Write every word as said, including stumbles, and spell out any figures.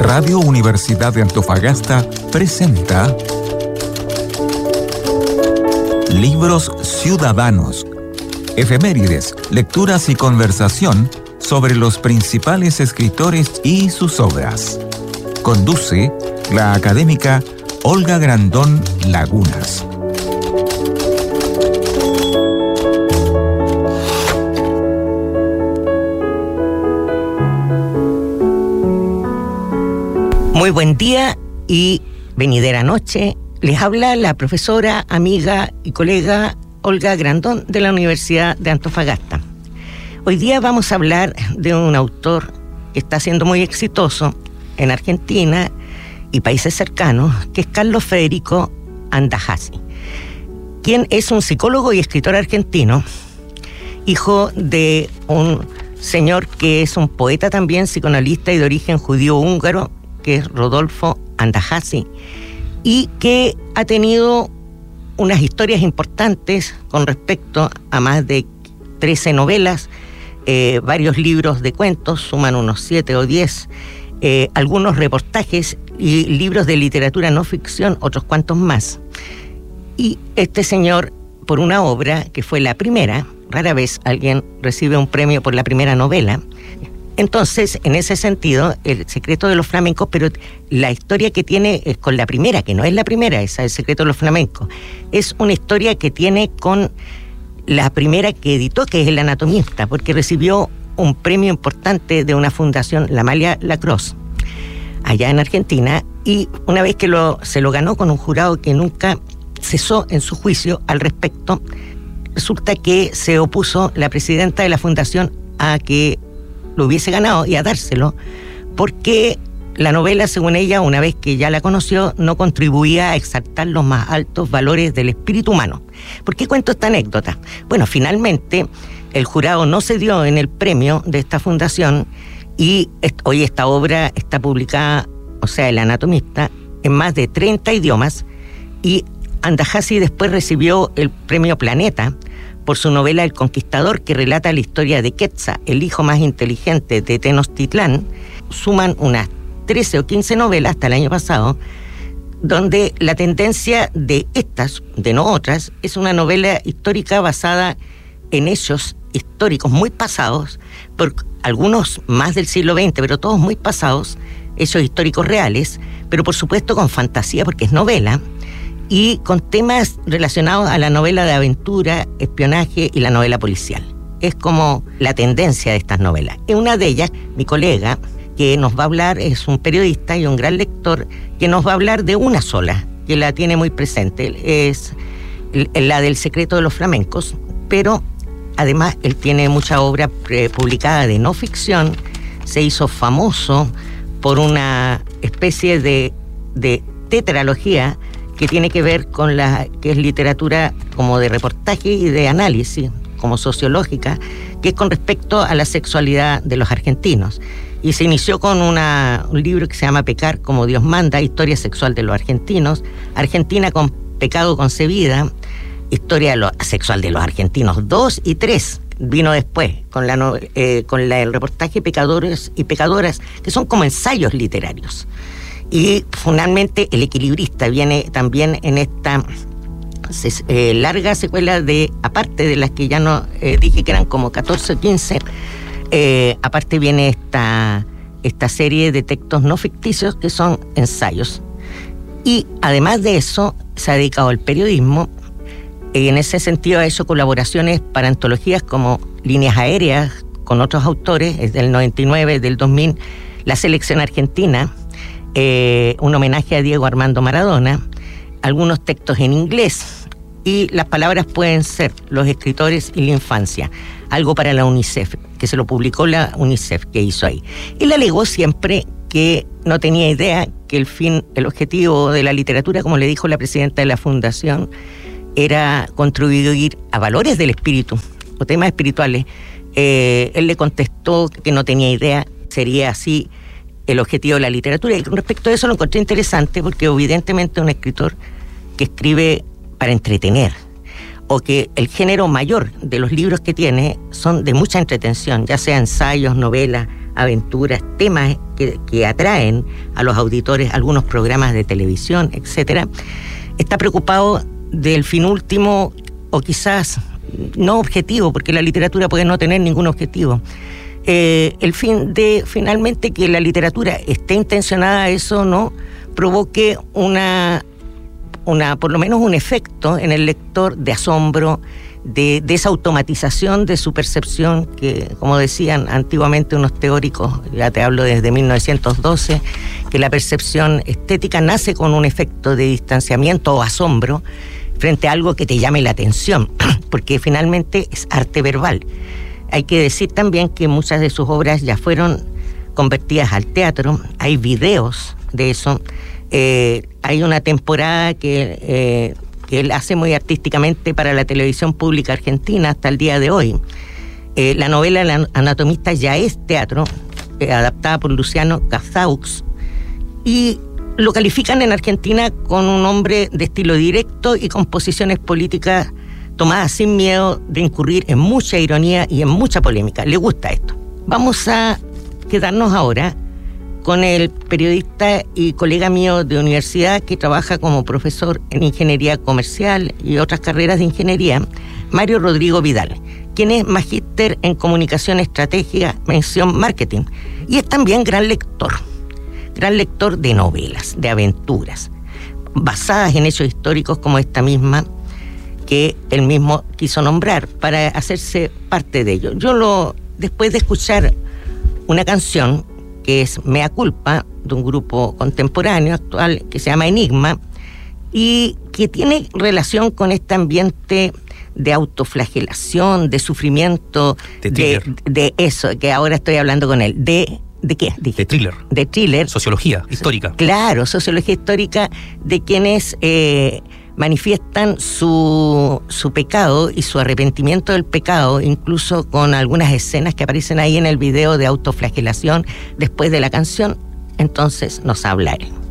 Radio Universidad de Antofagasta presenta Libros Ciudadanos, efemérides, lecturas y conversación sobre los principales escritores y sus obras. Conduce la académica Olga Grandón Lagunas. Muy buen día y venidera noche. Les habla la profesora, amiga y colega Olga Grandón de la Universidad de Antofagasta. Hoy día vamos a hablar de un autor que está siendo muy exitoso en Argentina y países cercanos, que es Carlos Federico Andajasi, quien es un psicólogo y escritor argentino, hijo de un señor que es un poeta también, psicoanalista y de origen judío-húngaro, que es Rodolfo Andajasi, y que ha tenido unas historias importantes con respecto a más de trece novelas, eh, varios libros de cuentos, suman unos siete o diez, eh, algunos reportajes y libros de literatura no ficción, otros cuantos más. Y este señor, por una obra que fue la primera, rara vez alguien recibe un premio por la primera novela. Entonces, en ese sentido, El secreto de los flamencos, pero la historia que tiene es con la primera, que no es la primera, esa El secreto de los flamencos, es una historia que tiene con la primera que editó, que es El anatomista, porque recibió un premio importante de una fundación, la Amalia Lacrosse, allá en Argentina, y una vez que lo, se lo ganó con un jurado que nunca cesó en su juicio al respecto, resulta que se opuso la presidenta de la fundación a que lo hubiese ganado y a dárselo, porque la novela, según ella, una vez que ya la conoció, no contribuía a exaltar los más altos valores del espíritu humano. ¿Por qué cuento esta anécdota? Bueno, finalmente el jurado no cedió en el premio de esta fundación y hoy esta obra está publicada, o sea, El anatomista, en más de treinta idiomas, y Andajasi después recibió el premio Planeta por su novela El Conquistador, que relata la historia de Quetzal, el hijo más inteligente de Tenochtitlán. Suman unas trece o quince novelas hasta el año pasado, donde la tendencia de estas, de no otras, es una novela histórica basada en hechos históricos muy pasados, por algunos más del siglo veinte, pero todos muy pasados, hechos históricos reales, pero por supuesto con fantasía, porque es novela, y con temas relacionados a la novela de aventura, espionaje y la novela policial. Es como la tendencia de estas novelas. En una de ellas, mi colega, que nos va a hablar, es un periodista y un gran lector, que nos va a hablar de una sola, que la tiene muy presente, es la del secreto de los flamencos, pero además él tiene mucha obra publicada de no ficción, se hizo famoso por una especie de, de tetralogía que tiene que ver con la que es literatura como de reportaje y de análisis, como sociológica, que es con respecto a la sexualidad de los argentinos. Y se inició con una, un libro que se llama Pecar como Dios manda, historia sexual de los argentinos, Argentina con pecado concebida, historia de lo, sexual de los argentinos dos y tres, vino después, con, la, eh, con la, el reportaje Pecadores y Pecadoras, que son como ensayos literarios. Y finalmente El equilibrista viene también en esta eh, larga secuela de, aparte de las que ya no eh, dije que eran como catorce o quince, eh, aparte viene esta, esta serie de textos no ficticios que son ensayos. Y además de eso se ha dedicado al periodismo, y en ese sentido ha hecho colaboraciones para antologías como Líneas Aéreas con otros autores, es del noventa y nueve, del dos mil, La Selección Argentina, Eh, un homenaje a Diego Armando Maradona, algunos textos en inglés, y las palabras pueden ser los escritores y la infancia, algo para la UNICEF, que se lo publicó la UNICEF, que hizo ahí. Él alegó siempre que no tenía idea que el fin, el objetivo de la literatura, como le dijo la presidenta de la fundación, era contribuir a valores del espíritu o temas espirituales. Eh, él le contestó que no tenía idea, sería así el objetivo de la literatura. Y con respecto a eso lo encontré interesante, porque evidentemente un escritor que escribe para entretener, o que el género mayor de los libros que tiene son de mucha entretención, ya sea ensayos, novelas, aventuras, temas que, que atraen a los auditores, algunos programas de televisión, etcétera, está preocupado del fin último, o quizás no objetivo, porque la literatura puede no tener ningún objetivo. Eh, el fin de, finalmente, que la literatura esté intencionada a eso, no provoque una, una, por lo menos un efecto en el lector de asombro, de, de esa automatización de su percepción, que, como decían antiguamente unos teóricos, ya te hablo desde mil novecientos doce, que la percepción estética nace con un efecto de distanciamiento o asombro frente a algo que te llame la atención, porque finalmente es arte verbal. Hay que decir también que muchas de sus obras ya fueron convertidas al teatro, hay videos de eso, eh, hay una temporada que, eh, que él hace muy artísticamente para la televisión pública argentina hasta el día de hoy. Eh, la novela El anatomista ya es teatro, eh, adaptada por Luciano Cazaux, y lo califican en Argentina con un hombre de estilo directo y con posiciones políticas tomadas sin miedo de incurrir en mucha ironía y en mucha polémica. Le gusta esto. Vamos a quedarnos ahora con el periodista y colega mío de universidad que trabaja como profesor en ingeniería comercial y otras carreras de ingeniería, Mario Rodrigo Vidal, quien es magíster en comunicación estratégica, mención marketing, y es también gran lector, gran lector de novelas, de aventuras, basadas en hechos históricos como esta misma, que él mismo quiso nombrar para hacerse parte de ello. Yo lo, después de escuchar una canción que es Mea Culpa, de un grupo contemporáneo actual que se llama Enigma, y que tiene relación con este ambiente de autoflagelación, de sufrimiento, de, de, de eso, que ahora estoy hablando con él, de... ¿De qué? Dije. De thriller. De thriller. Sociología histórica. Claro, sociología histórica de quienes eh, manifiestan su, su pecado y su arrepentimiento del pecado, incluso con algunas escenas que aparecen ahí en el video de autoflagelación después de la canción. Entonces nos habla él.